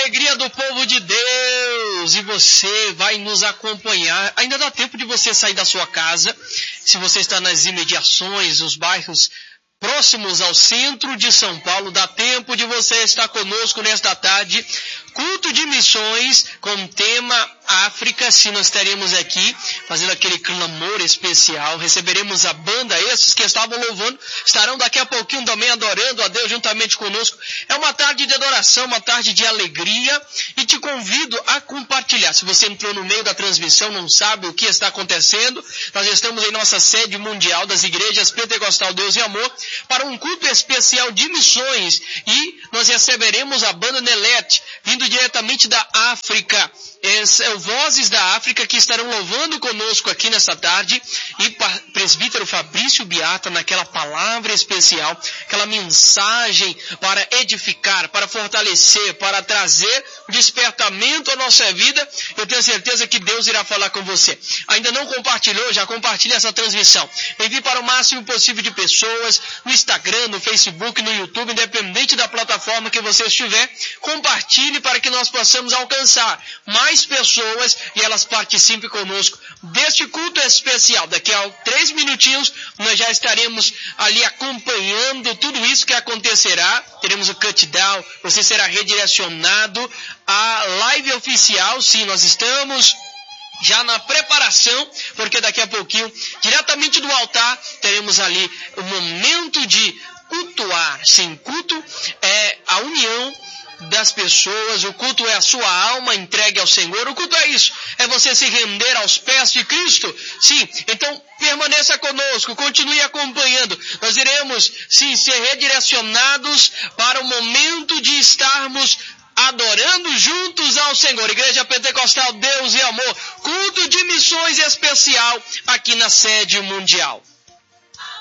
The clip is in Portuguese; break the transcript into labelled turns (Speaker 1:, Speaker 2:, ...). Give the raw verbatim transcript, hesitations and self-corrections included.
Speaker 1: alegria do povo de Deus, e você vai nos acompanhar. Ainda dá tempo de você sair da sua casa, se você está nas imediações, nos bairros próximos ao centro de São Paulo, dá tempo de você estar conosco nesta tarde. Culto de missões com tema África. Sim, nós estaremos aqui fazendo aquele clamor especial. Receberemos a banda, esses que estavam louvando, estarão daqui a pouquinho também adorando a Deus juntamente conosco. É uma tarde de adoração, uma tarde de alegria, e te convido a compartilhar. Se você entrou no meio da transmissão, não sabe o que está acontecendo, nós estamos em nossa sede mundial das igrejas Pentecostal Deus e Amor para um culto especial de missões, e nós receberemos a banda Nelete, vindo diretamente da África. É o Vozes da África que estarão louvando conosco aqui nessa tarde, e presbítero Fabrício Beata naquela palavra especial, aquela mensagem para edificar, para fortalecer, para trazer despertamento à nossa vida. Eu tenho certeza que Deus irá falar com você. Ainda não compartilhou? Já compartilhe essa transmissão. Envie para o máximo possível de pessoas, no Instagram, no Facebook, no YouTube, independente da plataforma que você estiver. Compartilhe para que nós possamos alcançar mais pessoas e elas participem conosco deste culto especial. Daqui a três minutinhos nós já estaremos ali acompanhando tudo isso que acontecerá. Teremos o countdown, você será redirecionado à live oficial. Sim, nós estamos já na preparação, porque daqui a pouquinho, diretamente do altar, teremos ali o momento de cultuar. Sim, culto é a união das pessoas, o culto é a sua alma entregue ao Senhor. O culto é isso, é você se render aos pés de Cristo. Sim, então permaneça conosco, continue acompanhando. Nós iremos, sim, ser redirecionados para o momento de estarmos adorando juntos ao Senhor. Igreja Pentecostal Deus e Amor, culto de missões especial aqui na sede mundial.